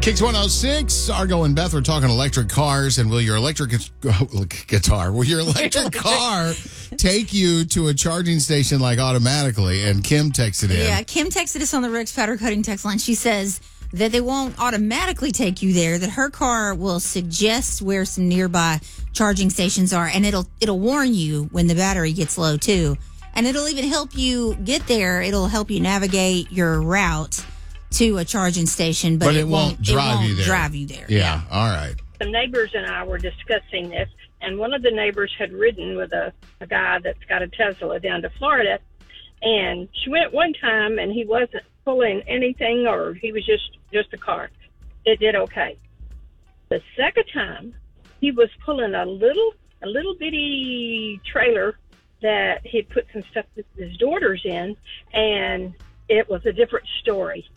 Kicks 106, Argo and Beth are talking electric cars, and will your electric car take you to a charging station like automatically? And Kim texted in. Yeah, Kim texted us on the Rick's Powder Coating text line. She says that they won't automatically take you there, that her car will suggest where some nearby charging stations are, and it'll warn you when the battery gets low too. And it'll even help you get there. It'll help you navigate your route to a charging station, but it won't drive you there. Yeah, all right. Some neighbors and I were discussing this, and one of the neighbors had ridden with a guy that's got a Tesla down to Florida, and she went one time, and he wasn't pulling anything, or he was just a car. It did okay. The second time, he was pulling a little bitty trailer that he'd put some stuff with his daughters in, and it was a different story.